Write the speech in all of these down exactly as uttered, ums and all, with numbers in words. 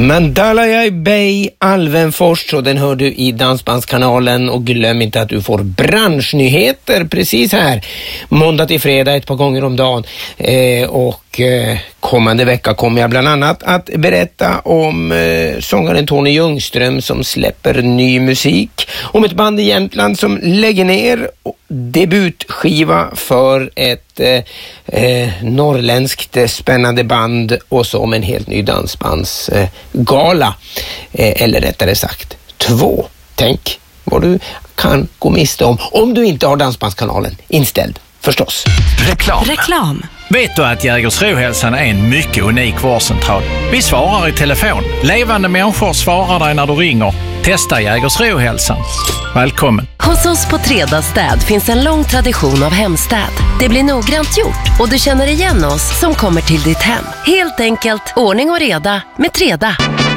Mandalay Bay, Alvenfors, och den hör du i Dansbandskanalen. Och glöm inte att du får branschnyheter precis här måndag till fredag ett par gånger om dagen. Eh, och eh, kommande vecka kommer jag bland annat att berätta om eh, sångaren Tony Ljungström som släpper ny musik, om ett band i Jämtland som lägger ner debutskiva för ett eh, eh, norrländskt eh, spännande band, och så om en helt ny dansbandsgala. Eh, gala. eh, eller rättare sagt två. Tänk vad du kan gå miste om om du inte har Dansbandskanalen inställd, förstås. Reklam. Reklam. Vet du att Jägersrohälsan är en mycket unik vårdcentral? Vi svarar i telefon. Levande människor svarar dig när du ringer. Testa Jägersrohälsan. Välkommen. Hos oss på Treda Städ finns en lång tradition av hemstäd. Det blir noggrant gjort och du känner igen oss som kommer till ditt hem. Helt enkelt ordning och reda med Treda.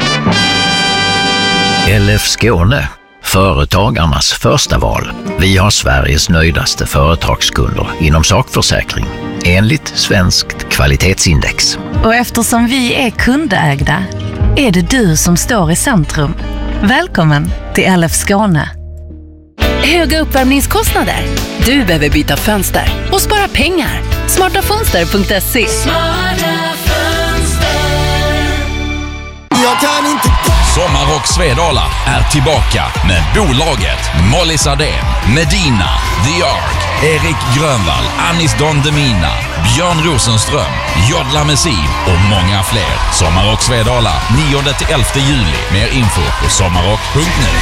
L F Skåne. Företagarnas första val. Vi har Sveriges nöjdaste företagskunder inom sakförsäkring enligt Svenskt kvalitetsindex. Och eftersom vi är kundägda är det du som står i centrum. Välkommen till L F Skåne. Höga uppvärmningskostnader? Du behöver byta fönster och spara pengar. smarta fönster punkt se. Smarta fönster. Jag kan inte... Sommarrock Svedala är tillbaka med bolaget Molly Sardén, Medina, The Ark, Erik Grönvall, Anis Don Demina, Björn Rosenström, Jodla Messi och många fler. Sommarrock Svedala nionde till elfte juli. Mer info på sommarrock punkt nu.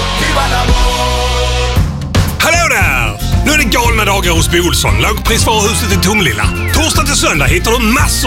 Hallå där! Nu är det galna dagar hos Bo Olsson. Lågprisvaruhuset i Tomlilla. Torsdag till söndag hittar du massor